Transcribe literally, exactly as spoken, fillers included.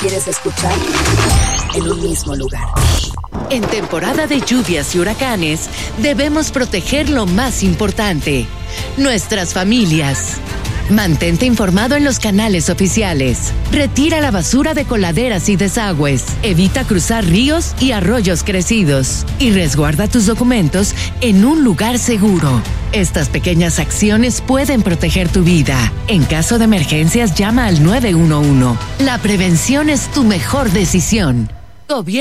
quieres escuchar en un mismo lugar. En temporada de lluvias y huracanes, debemos proteger lo más importante, nuestras familias. Mantente informado en los canales oficiales. Retira la basura de coladeras y desagües. Evita cruzar ríos y arroyos crecidos. Y resguarda tus documentos en un lugar seguro. Estas pequeñas acciones pueden proteger tu vida. En caso de emergencias, llama al nueve uno uno. La prevención es tu mejor decisión. Gobierno